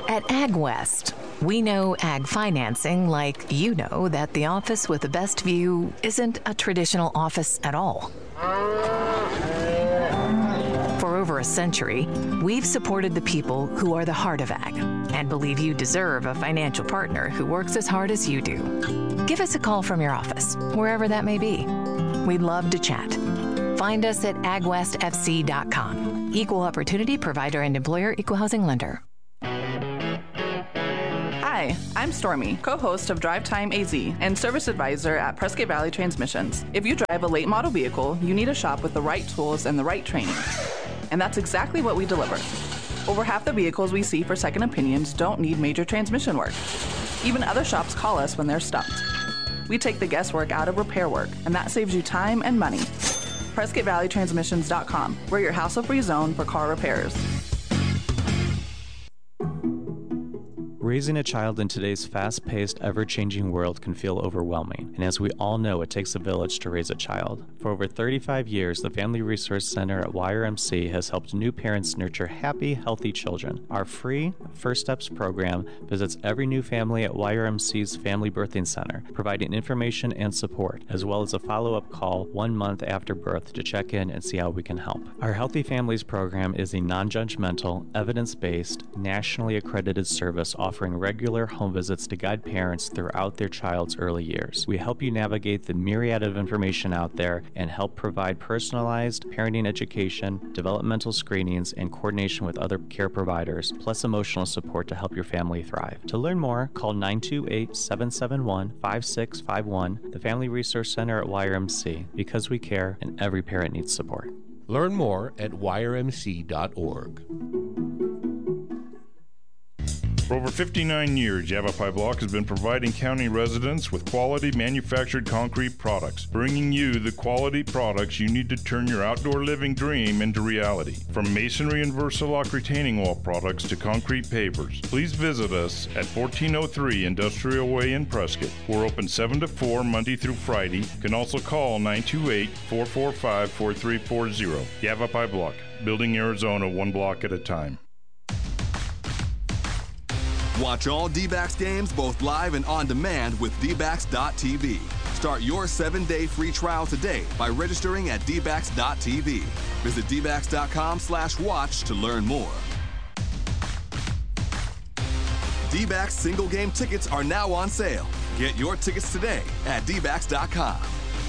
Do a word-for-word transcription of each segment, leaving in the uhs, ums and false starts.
At AgWest, we know ag financing like you know that the office with the best view isn't a traditional office at all. For over a century, we've supported the people who are the heart of ag and believe you deserve a financial partner who works as hard as you do. Give us a call from your office, wherever that may be. We'd love to chat. Find us at ag west f c dot com. Equal Opportunity Provider and Employer Equal Housing Lender. Hi, I'm Stormy, co-host of Drive Time A Z and service advisor at Prescott Valley Transmissions. If you drive a late model vehicle, you need a shop with the right tools and the right training. And that's exactly what we deliver. Over half the vehicles we see for second opinions don't need major transmission work. Even other shops call us when they're stumped. We take the guesswork out of repair work, and that saves you time and money. Prescott Valley Transmissions dot com. We're your hassle-free zone for car repairs. Raising a child in today's fast-paced, ever-changing world can feel overwhelming, and as we all know, it takes a village to raise a child. For over thirty-five years, the Family Resource Center at Y R M C has helped new parents nurture happy, healthy children. Our free First Steps program visits every new family at Y R M C's Family Birthing Center, providing information and support, as well as a follow-up call one month after birth to check in and see how we can help. Our Healthy Families program is a non-judgmental, evidence-based, nationally accredited service offering offering regular home visits to guide parents throughout their child's early years. We help you navigate the myriad of information out there and help provide personalized parenting education, developmental screenings, and coordination with other care providers, plus emotional support to help your family thrive. To learn more, call nine two eight, seven seven one, five six five one, the Family Resource Center at Y R M C, because we care and every parent needs support. Learn more at y r m c dot org. For over fifty-nine years, Yavapai Block has been providing county residents with quality manufactured concrete products, bringing you the quality products you need to turn your outdoor living dream into reality. From masonry and Versalock retaining wall products to concrete pavers, please visit us at fourteen oh three Industrial Way in Prescott. We're open seven to four Monday through Friday. You can also call nine two eight, four four five, four three four zero. Yavapai Block, building Arizona one block at a time. Watch all D-backs games both live and on demand with D backs dot t v. Start your seven-day free trial today by registering at D backs dot t v. Visit D backs dot com slash watch to learn more. D-backs single game tickets are now on sale. Get your tickets today at D backs dot com.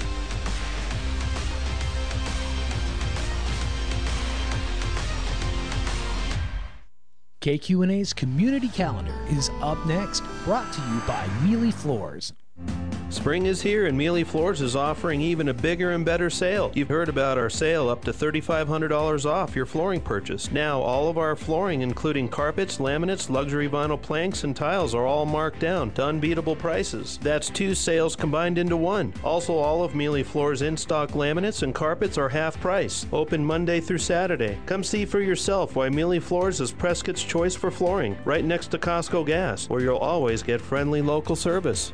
K Q N A's Community Calendar is up next, brought to you by Mealy Floors. Spring is here and Mealy Floors is offering even a bigger and better sale. You've heard about our sale up to three thousand five hundred dollars off your flooring purchase. Now all of our flooring, including carpets, laminates, luxury vinyl planks, and tiles are all marked down to unbeatable prices. That's two sales combined into one. Also, all of Mealy Floors in-stock laminates and carpets are half price. Open Monday through Saturday. Come see for yourself why Mealy Floors is Prescott's choice for flooring, right next to Costco Gas, where you'll always get friendly local service.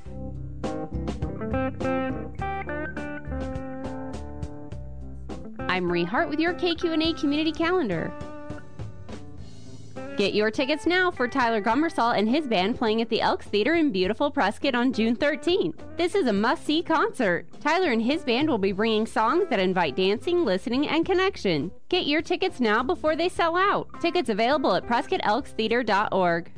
I'm Marie Hart with your K Q N A Community Calendar. Get your tickets now for Tyler Gummersall and his band playing at the Elks Theater in beautiful Prescott on June thirteenth. This is a must-see concert. Tyler and his band will be bringing songs that invite dancing, listening, and connection. Get your tickets now before they sell out. Tickets available at prescott elks theater dot org.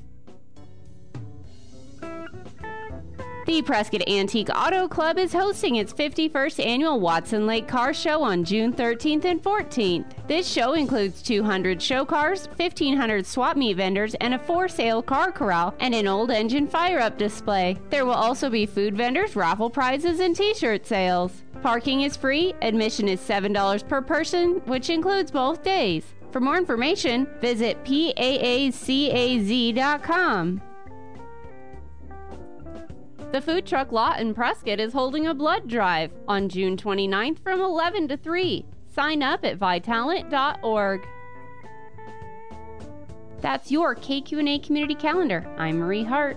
The Prescott Antique Auto Club is hosting its fifty-first annual Watson Lake Car Show on June thirteenth and fourteenth. This show includes two hundred show cars, fifteen hundred swap meet vendors, and a for-sale car corral and an old engine fire-up display. There will also be food vendors, raffle prizes, and t-shirt sales. Parking is free. Admission is seven dollars per person, which includes both days. For more information, visit P A A C A Z dot com. The Food Truck Lot in Prescott is holding a blood drive on June twenty-ninth from eleven to three. Sign up at vitalant dot org. That's your K Q N A Community Calendar. I'm Marie Hart.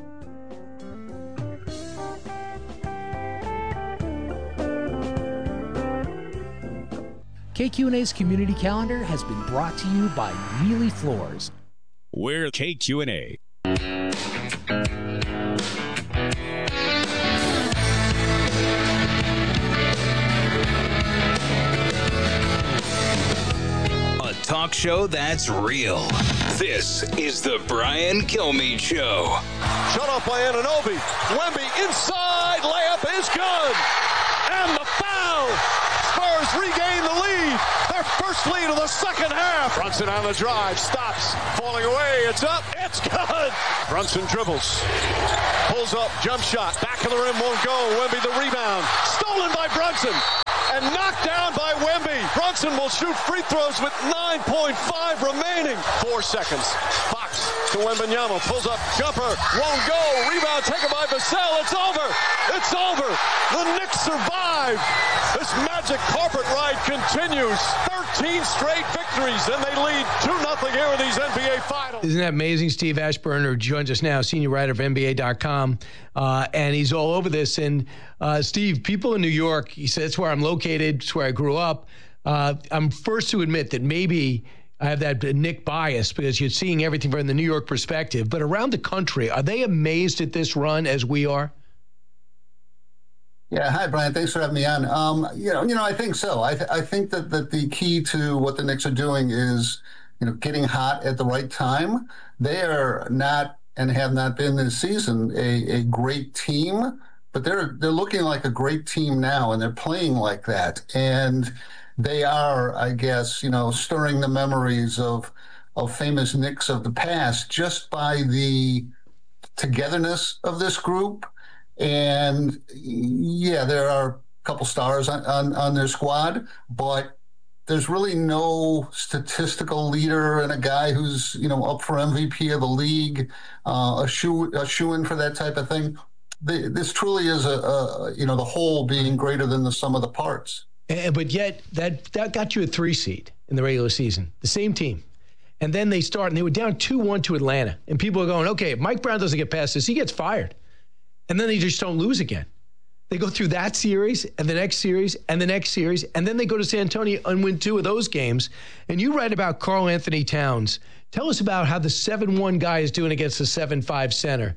K Q N A's Community Calendar has been brought to you by Mealy Floors. We're K Q and A. A talk show that's real. This is the Brian Kilmeade Show. Shut off by Anunoby. Wemby inside. Layup is good. And the foul. Spurs regain the lead. Their first lead of the second half. Brunson on the drive. Stops. Falling away. It's up. It's good. Brunson dribbles. Pulls up. Jump shot. Back of the rim won't go. Wemby the rebound. Stolen by Brunson. And knocked down by Wemby. Brunson will shoot free throws with nine point five remaining. Four seconds. Fox to Wembanyama. Pulls up. Jumper. Won't go. Rebound taken by Vassell. It's over. It's over. The Knicks survive. This magic carpet ride continues. thirteen straight victories, and they lead two nothing here in these N B A Finals. Isn't that amazing? Steve Ashburner joins us now, senior writer of N B A dot com, uh, and he's all over this. And uh, Steve, people in New York, he said, it's where I'm located, it's where I grew up. Uh, I'm first to admit that maybe I have that Knick bias because you're seeing everything from the New York perspective. But around the country, are they amazed at this run as we are? Yeah, hi, Brian. Thanks for having me on. Um, you know, you know, I think so. I, th- I think that, that the key to what the Knicks are doing is, you know, getting hot at the right time. They are not and have not been this season a, a great team, but they're they're looking like a great team now, and they're playing like that. And they are, I guess, you know, stirring the memories of of famous Knicks of the past just by the togetherness of this group. And yeah, there are a couple stars on, on, on their squad, but there's really no statistical leader and a guy who's, you know, up for M V P of the league, uh, a shoe a shoe-in for that type of thing. The, this truly is a, a, you know, the whole being greater than the sum of the parts. And, but yet that, that got you a three seed in the regular season, the same team. And then they start, and they were down two one to Atlanta. And people are going, okay, if Mike Brown doesn't get past this, he gets fired. And then they just don't lose again. They go through that series and the next series and the next series, and then they go to San Antonio and win two of those games. And you write about Karl Anthony Towns. Tell us about how the seven one guy is doing against the seven five center.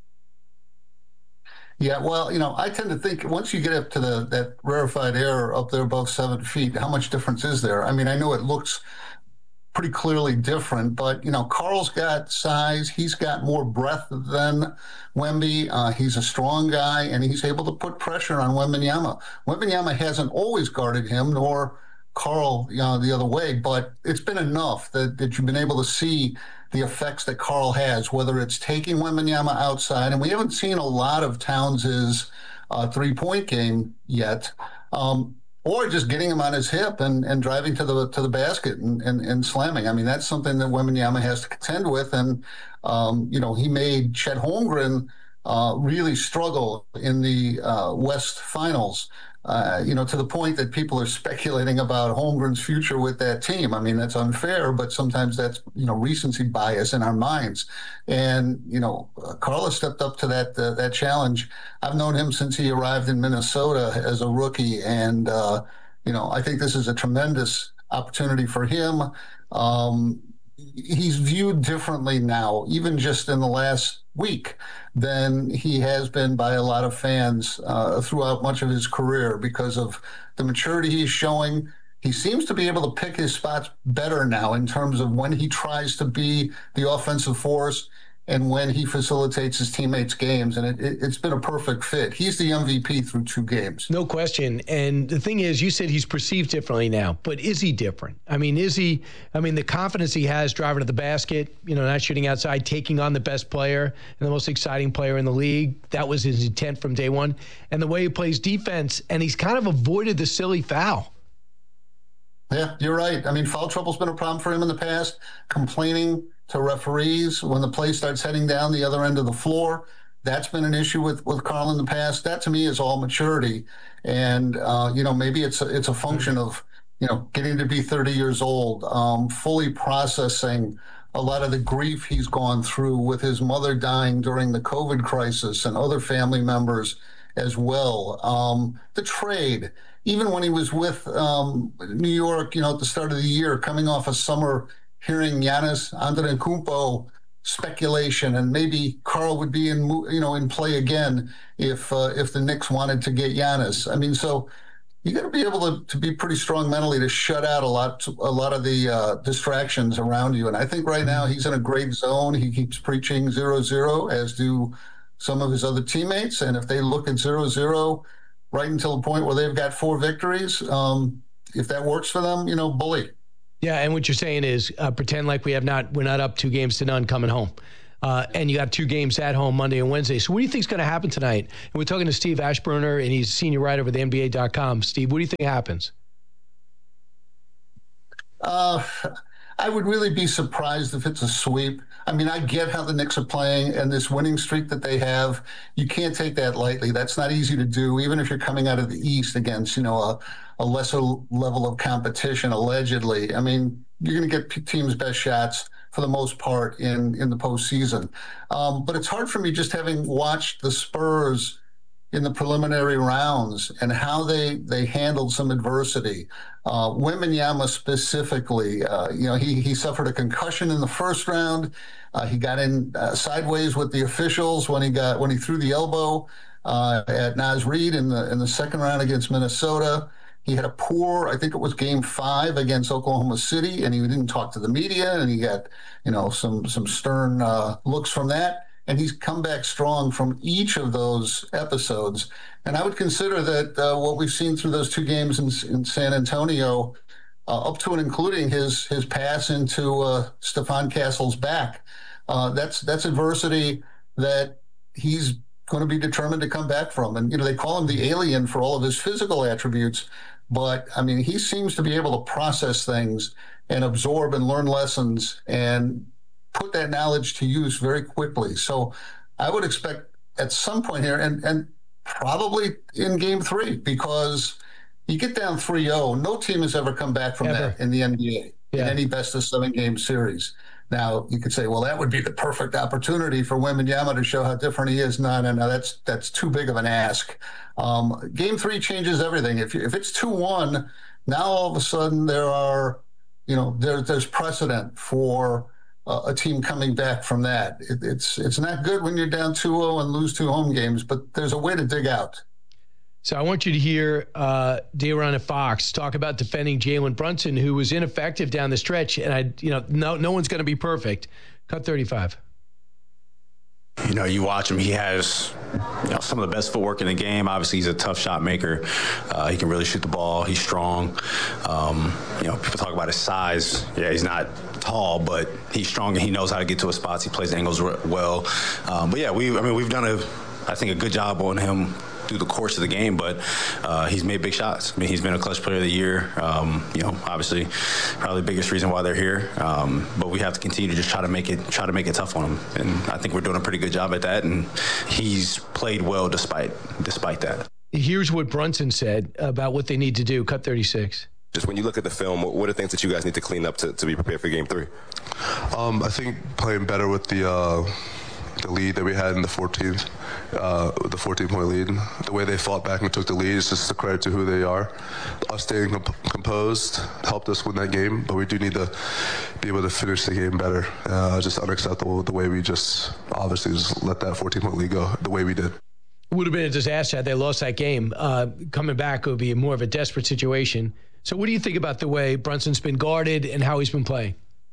Yeah, well, you know, I tend to think once you get up to the that rarefied air up there above seven feet, how much difference is there? I mean, I know it looks pretty clearly different, but, you know, Karl's got size. He's got more breadth than Wemby. Uh, he's a strong guy, and he's able to put pressure on Wembanyama. Wembanyama hasn't always guarded him, nor Karl, you know, the other way, but it's been enough that, that you've been able to see the effects that Karl has, whether it's taking Wembanyama outside, and we haven't seen a lot of Towns's uh, three-point game yet, um, or just getting him on his hip and, and driving to the to the basket and, and, and slamming. I mean, that's something that Wembanyama has to contend with. And, um, you know, he made Chet Holmgren uh, really struggle in the uh, West Finals, uh, you know, to the point that people are speculating about Holmgren's future with that team. I mean, that's unfair, but sometimes that's, you know, recency bias in our minds. And, you know, uh, Karl has stepped up to that uh, that challenge. I've known him since he arrived in Minnesota as a rookie. And, uh, you know, I think this is a tremendous opportunity for him. Um, he's viewed differently now, even just in the last week, than he has been by a lot of fans uh, throughout much of his career because of the maturity he's showing. He seems to be able to pick his spots better now in terms of when he tries to be the offensive force and when he facilitates his teammates' games. And it, it, it's been a perfect fit. He's the M V P through two games. No question. And the thing is, you said he's perceived differently now, but is he different? I mean, is he, I mean, the confidence he has driving to the basket, you know, not shooting outside, taking on the best player and the most exciting player in the league. That was his intent from day one. And the way he plays defense, and he's kind of avoided the silly foul. Yeah, you're right. I mean, foul trouble's been a problem for him in the past, complaining to referees when the play starts heading down the other end of the floor. That's been an issue with, with Karl in the past. That, to me, is all maturity. And, uh, you know, maybe it's a, it's a function of, you know, getting to be thirty years old, um, fully processing a lot of the grief he's gone through with his mother dying during the COVID crisis and other family members as well. Um, the trade, even when he was with um, New York, you know, at the start of the year, coming off a summer hearing Giannis Antetokounmpo speculation, and maybe Karl would be in, you know, in play again if uh, if the Knicks wanted to get Giannis. I mean, so you got to be able to, to be pretty strong mentally to shut out a lot a lot of the uh, distractions around you. And I think right now he's in a great zone. He keeps preaching zero zero, as do some of his other teammates. And if they look at zero zero right until the point where they've got four victories, um, if that works for them, you know, bully. Yeah, and what you're saying is uh, pretend like we have not we're not up two games to none coming home. Uh, and you got two games at home Monday and Wednesday. So what do you think is going to happen tonight? And we're talking to Steve Ashburner, and he's senior writer with N B A dot com. Steve, what do you think happens? Uh, I would really be surprised if it's a sweep. I mean, I get how the Knicks are playing, and this winning streak that they have, you can't take that lightly. That's not easy to do, even if you're coming out of the East against, you know, a, a lesser level of competition, allegedly. I mean, you're going to get teams' best shots for the most part in, in the postseason. Um, but it's hard for me, just having watched the Spurs in the preliminary rounds and how they, they handled some adversity. Uh, Wembanyama specifically, uh, you know, he, he suffered a concussion in the first round. Uh, he got in uh, sideways with the officials when he got when he threw the elbow uh, at Naz Reid in the in the second round against Minnesota. He had a poor, I think it was game five against Oklahoma City, and he didn't talk to the media, and he got, you know, some some stern uh, looks from that. And he's come back strong from each of those episodes. And I would consider that uh, what we've seen through those two games in, in San Antonio, uh, up to and including his his pass into uh, Stephon Castle's back, uh, that's that's adversity that he's going to be determined to come back from. And, you know, they call him the alien for all of his physical attributes. But, I mean, he seems to be able to process things and absorb and learn lessons and put that knowledge to use very quickly. So I would expect at some point here, and, and probably in game three, because you get down three oh, no team has ever come back from Ever. that in the N B A, Yeah. in any best of seven game series. Now, you could say, well, that would be the perfect opportunity for Wembanyama to show how different he is. No, no, no, that's that's too big of an ask. Um, game three changes everything. If, if it's two one, now all of a sudden there are, you know, there, there's precedent for uh, a team coming back from that. It, it's it's not good when you're down two oh and lose two home games, but there's a way to dig out. So I want you to hear uh, Day'Ron and Fox talk about defending Jalen Brunson, who was ineffective down the stretch. And I, you know, no, no one's going to be perfect. Cut thirty-five. You know, you watch him, he has, you know, some of the best footwork in the game. Obviously, he's a tough shot maker. Uh, he can really shoot the ball. He's strong. Um, you know, people talk about his size. Yeah, he's not tall, but he's strong and he knows how to get to his spots. He plays angles well. Um, but yeah, we, I mean, we've done a, I think, a good job on him through the course of the game, but uh, he's made big shots. I mean, he's been a clutch player of the year. Um, you know, obviously, probably the biggest reason why they're here. Um, but we have to continue to just try to make it, try to make it tough on him. And I think we're doing a pretty good job at that. And he's played well despite, despite that. Here's what Brunson said about what they need to do. Cut thirty-six. Just when you look at the film, what are things that you guys need to clean up to, to be prepared for game three? Um, I think playing better with the uh, the lead that we had in the fourteenth, uh, the fourteen-point lead. The way they fought back and took the lead is just a credit to who they are. Us staying comp- composed helped us win that game, but we do need to be able to finish the game better. Uh, just unacceptable the way we just obviously just let that fourteen-point lead go the way we did. It would have been a disaster had they lost that game. Uh, coming back would be more of a desperate situation. So what do you think about the way Brunson's been guarded and how he's been playing?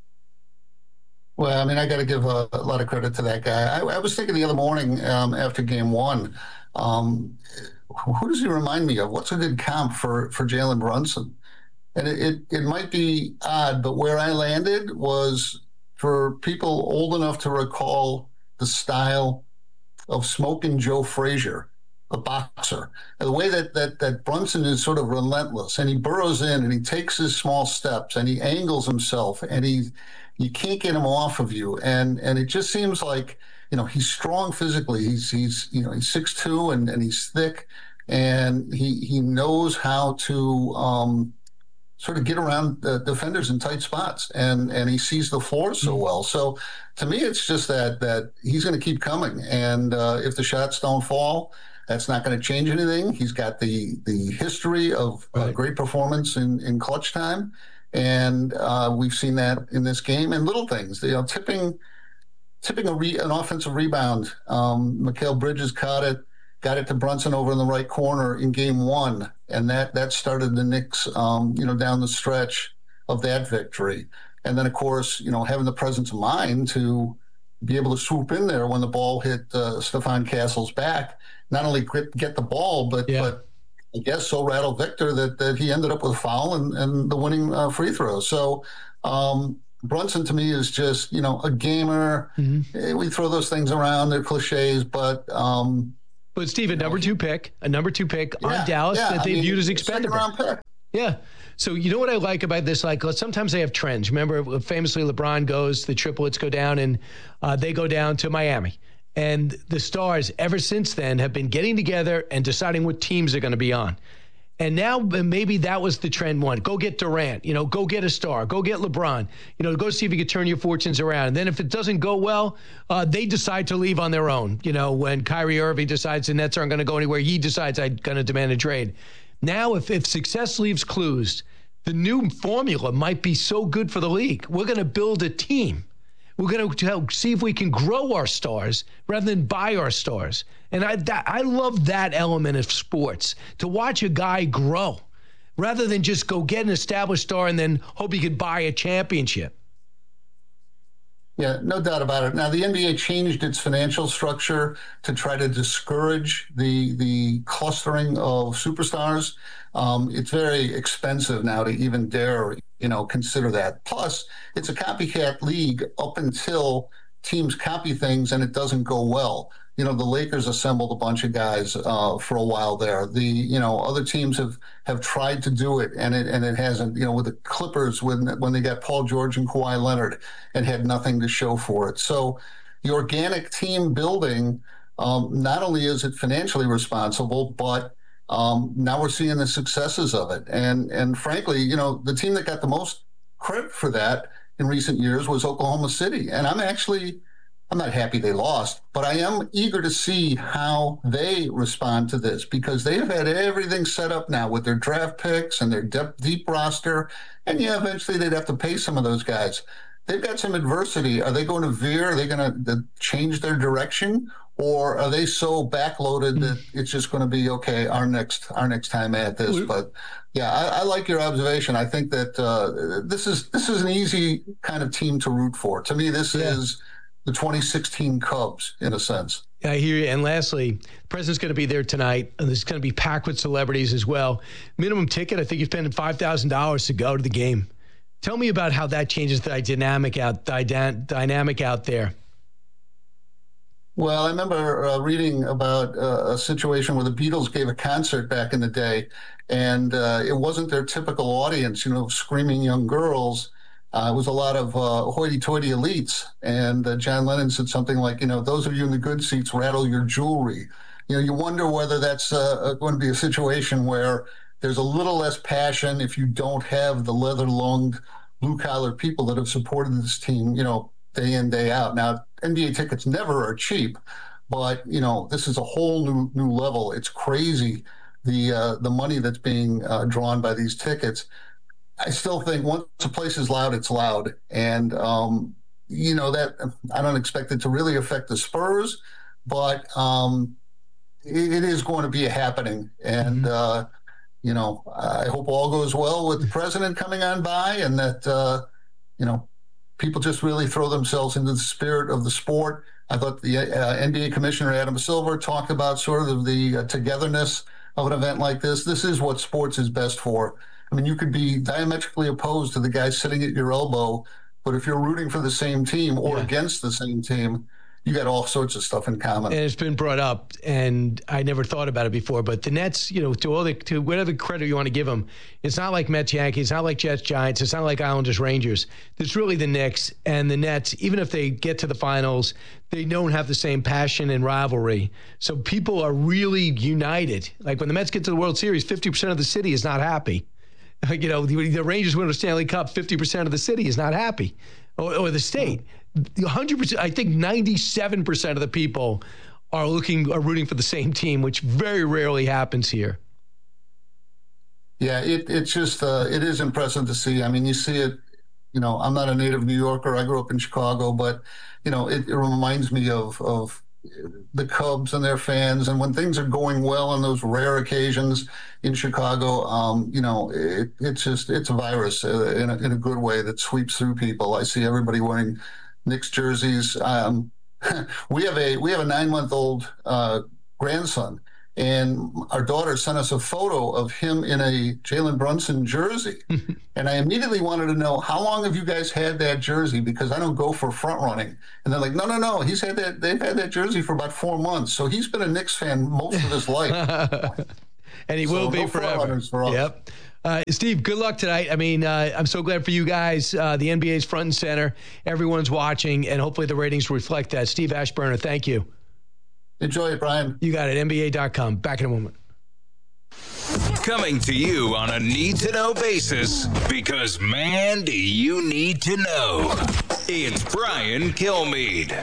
Well, I mean, I got to give a, a lot of credit to that guy. I, I was thinking the other morning um, after game one, um, who does he remind me of? What's a good comp for, for Jalen Brunson? And it, it, it might be odd, but where I landed was for people old enough to recall the style of Smokin' Joe Frazier, a boxer. And the way that, that, that Brunson is sort of relentless, and he burrows in and he takes his small steps and he angles himself and he you can't get him off of you. And and it just seems like, you know, he's strong physically. He's, he's you know, he's six two and, and he's thick. And he he knows how to um, sort of get around the defenders in tight spots. And and he sees the floor so well. So to me, it's just that that he's going to keep coming. And uh, if the shots don't fall, that's not going to change anything. He's got the the history of uh, great performance in, in clutch time. And uh, we've seen that in this game and little things, you know, tipping, tipping a re, an offensive rebound. Um, Mikal Bridges caught it, got it to Brunson over in the right corner in game one. And that, that started the Knicks, um, you know, down the stretch of that victory. And then, of course, you know, having the presence of mind to be able to swoop in there when the ball hit uh, Stephon Castle's back, not only get, get the ball, but, yeah. but I guess so rattled Victor that, that he ended up with a foul and, and the winning uh, free throw. So um, Brunson to me is just, you know, a gamer. Mm-hmm. We throw those things around, they're cliches, but um, But Steve, a number two pick, a number two pick yeah, on Dallas yeah, that they I mean, viewed as expendable. Second round pick. Yeah. So you know what I like about this? Like sometimes they have trends. Remember, famously, LeBron goes, the triplets go down, and uh, they go down to Miami. And the Stars, ever since then, have been getting together and deciding what teams they're going to be on. And now maybe that was the trend one. Go get Durant, you know, go get a star, go get LeBron, you know, go see if you can turn your fortunes around. And then if it doesn't go well, uh, they decide to leave on their own. You know, when Kyrie Irving decides the Nets aren't going to go anywhere, he decides I'm going to demand a trade. Now, if, if success leaves clues, the new formula might be so good for the league. We're going to build a team. We're going to see if we can grow our stars rather than buy our stars. And I that, I love that element of sports, to watch a guy grow rather than just go get an established star and then hope he could buy a championship. Yeah, no doubt about it. Now, the N B A changed its financial structure to try to discourage the the clustering of superstars. Um, it's very expensive now to even dare, you know, consider that. Plus, it's a copycat league up until teams copy things and it doesn't go well. You know, the Lakers assembled a bunch of guys uh, for a while there. The, you know, other teams have, have tried to do it and it and it hasn't. You know, with the Clippers when when they got Paul George and Kawhi Leonard and had nothing to show for it. So the organic team building, um, not only is it financially responsible, but um, now we're seeing the successes of it. And and frankly, you know, the team that got the most credit for that in recent years was Oklahoma City. And I'm actually I'm not happy they lost, but I am eager to see how they respond to this because they've had everything set up now with their draft picks and their deep, deep roster. And yeah, eventually they'd have to pay some of those guys. They've got some adversity. Are they going to veer? Are they going to change their direction? Or are they so backloaded that it's just going to be, okay, our next our next time at this? But yeah, I, I like your observation. I think that uh, this is this is an easy kind of team to root for. To me, this yeah. is the twenty sixteen Cubs, in a sense. I hear you. And lastly, the president's going to be there tonight, and it's going to be packed with celebrities as well. Minimum ticket, I think you're spending five thousand dollars to go to the game. Tell me about how that changes the dynamic out, the dynamic out there. Well, I remember uh, reading about uh, a situation where the Beatles gave a concert back in the day, and uh, it wasn't their typical audience, you know, screaming young girls. Uh, it was a lot of uh, hoity-toity elites. And uh, John Lennon said something like, you know, those of you in the good seats, rattle your jewelry. You know, you wonder whether that's uh, going to be a situation where there's a little less passion if you don't have the leather-lunged, blue-collar people that have supported this team, you know, day in, day out. Now, N B A tickets never are cheap, but, you know, this is a whole new new level. It's crazy, the uh, the money that's being uh, drawn by these tickets. I still think once a place is loud, it's loud. And, um, you know, that I don't expect it to really affect the Spurs, but um, it, it is going to be a happening. And, mm-hmm. uh, you know, I hope all goes well with the president coming on by and that, uh, you know, people just really throw themselves into the spirit of the sport. I thought the uh, N B A Commissioner Adam Silver talked about sort of the uh, togetherness of an event like this. This is what sports is best for. I mean, you could be diametrically opposed to the guy sitting at your elbow, but if you're rooting for the same team or yeah. against the same team, you got all sorts of stuff in common. And it's been brought up, and I never thought about it before, but the Nets, you know, to all the, to whatever credit you want to give them, it's not like Mets, Yankees, it's not like Jets, Giants, it's not like Islanders, Rangers. It's really the Knicks and the Nets. Even if they get to the finals, they don't have the same passion and rivalry. So people are really united. Like when the Mets get to the World Series, fifty percent of the city is not happy. You know, the, the Rangers win a Stanley Cup, fifty percent of the city is not happy, or, or the state. one hundred percent, I think ninety-seven percent of the people are looking, are rooting for the same team, which very rarely happens here. Yeah, it, it's just, uh, it is impressive to see. I mean, you see it, you know, I'm not a native New Yorker. I grew up in Chicago, but, you know, it, it reminds me of, of the Cubs and their fans. And when things are going well on those rare occasions in Chicago, um, you know, it, it's just, it's a virus in a, in a good way that sweeps through people. I see everybody wearing Knicks jerseys. Um, we have a, we have a nine month old uh, grandson. And our daughter sent us a photo of him in a Jalen Brunson jersey. And I immediately wanted to know, how long have you guys had that jersey? Because I don't go for front running. And they're like, no, no, no. He's had that. They've had that jersey for about four months. So he's been a Knicks fan most of his life. And he so will be no forever. For us. Yep. Uh, Steve, good luck tonight. I mean, uh, I'm so glad for you guys. Uh, the N B A's front and center. Everyone's watching, and hopefully the ratings reflect that. Steve Ashburner, thank you. Enjoy it, Brian. You got it. N B A dot com. Back in a moment. Coming to you on a need-to-know basis, because, man, do you need to know. It's Brian Kilmeade.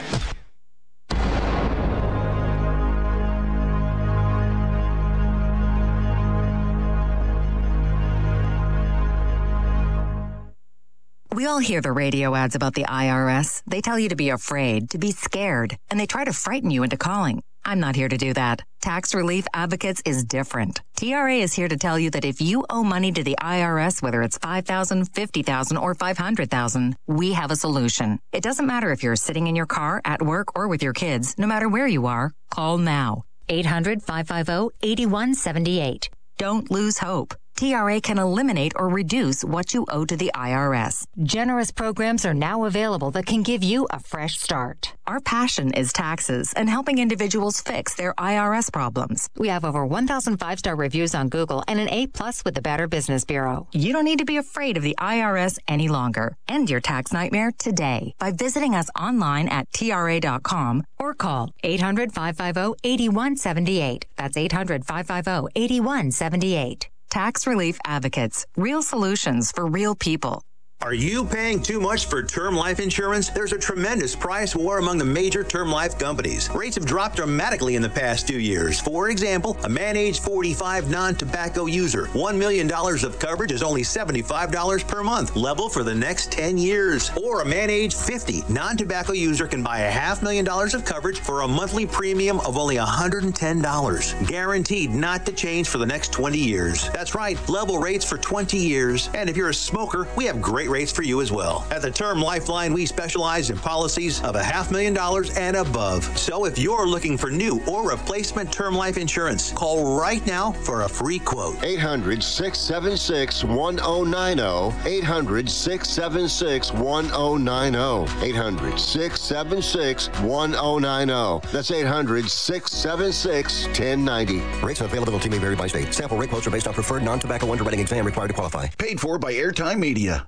We all hear the radio ads about the I R S. They tell you to be afraid, to be scared, and they try to frighten you into calling. I'm not here to do that. Tax Relief Advocates is different. T R A is here to tell you that if you owe money to the I R S, whether it's five thousand dollars, fifty thousand dollars, or five hundred thousand dollars, we have a solution. It doesn't matter if you're sitting in your car, at work, or with your kids. No matter where you are, call now. eight hundred, five five zero, eight one seven eight. Don't lose hope. T R A can eliminate or reduce what you owe to the I R S. Generous programs are now available that can give you a fresh start. Our passion is taxes and helping individuals fix their I R S problems. We have over one thousand five-star reviews on Google and an A plus with the Better Business Bureau. You don't need to be afraid of the I R S any longer. End your tax nightmare today by visiting us online at T R A dot com or call eight hundred, five five zero, eight one seven eight. That's eight hundred, five five zero, eight one seven eight. Tax Relief Advocates. Real solutions for real people. Are you paying too much for term life insurance? There's a tremendous price war among the major term life companies. Rates have dropped dramatically in the past two years. For example, a man age forty-five non-tobacco user, one million dollars of coverage is only seventy-five dollars per month, level for the next ten years. Or a man age fifty non-tobacco user can buy a half million dollars of coverage for a monthly premium of only one hundred ten dollars. Guaranteed not to change for the next twenty years. That's right, level rates for twenty years. And if you're a smoker, we have great rates for you as well. At the Term Lifeline, we specialize in policies of a half million dollars and above. So if you're looking for new or replacement term life insurance, call right now for a free quote. eight hundred, six seven six, one oh nine oh. eight hundred, six seven six, one oh nine oh. eight hundred, six seven six, one oh nine oh. That's eight hundred, six seven six, one oh nine oh. Rates and availability may vary by state. Sample rate quotes are based on preferred non-tobacco underwriting exam required to qualify. Paid for by Airtime Media.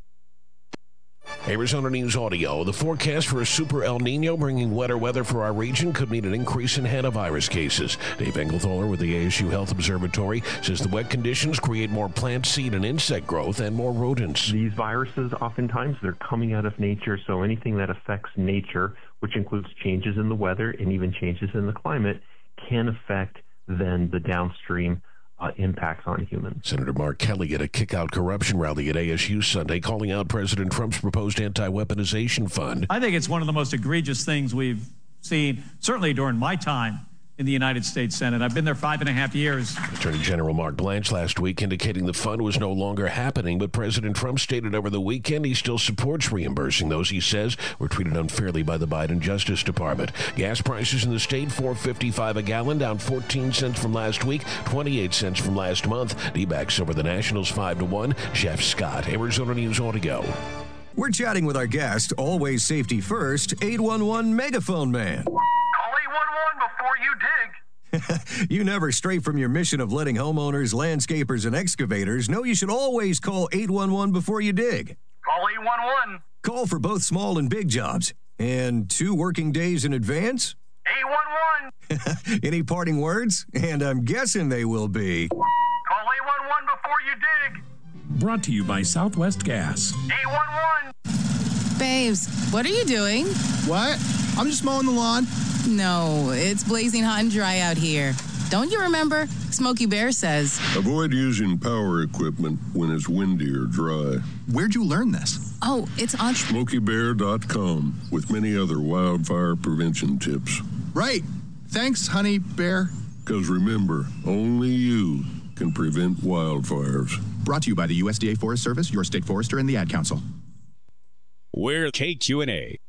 Arizona News Audio. The forecast for a super El Nino bringing wetter weather for our region could mean an increase in hantavirus cases. Dave Engelthaler with the A S U Health Observatory says the wet conditions create more plant, seed, and insect growth and more rodents. These viruses, oftentimes, they're coming out of nature, so anything that affects nature, which includes changes in the weather and even changes in the climate, can affect then the downstream Uh, impacts on humans. Senator Mark Kelly at a kick-out corruption rally at A S U Sunday, calling out President Trump's proposed anti-weaponization fund. I think it's one of the most egregious things we've seen, certainly during my time in the United States Senate. I've been there five and a half years. Attorney General Mark Blanche last week indicating the fund was no longer happening, but President Trump stated over the weekend he still supports reimbursing those he says were treated unfairly by the Biden Justice Department. Gas prices in the state, four fifty-five a gallon, down fourteen cents from last week, twenty-eight cents from last month. D-backs over the Nationals five to one. Jeff Scott, Arizona News Audio. We're chatting with our guest, always safety first, eight one one Megaphone Man. Before you dig. You never stray from your mission of letting homeowners, landscapers, and excavators know you should always call eight one one before you dig. Call eight one one. Call for both small and big jobs. And two working days in advance? eight one one. Any parting words? And I'm guessing they will be. Call eight one one before you dig. Brought to you by Southwest Gas. eight one one. Babes, what are you doing? What? I'm just mowing the lawn. No, it's blazing hot and dry out here. Don't you remember? Smokey Bear says, avoid using power equipment when it's windy or dry. Where'd you learn this? oh, it's on smokey bear dot com with many other wildfire prevention tips. Right. Thanks, Honey Bear. Because remember, only you can prevent wildfires. Brought to you by the U S D A Forest Service, your state forester, and the Ad Council. We're K Q and A.